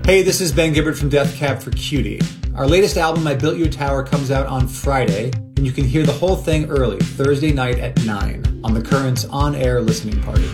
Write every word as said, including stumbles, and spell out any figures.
Hey, this is Ben Gibbard from Death Cab for Cutie. Our latest album, I Built You a Tower, comes out on Friday, and you can hear the whole thing early, Thursday night at nine, on the Current's on-air listening party.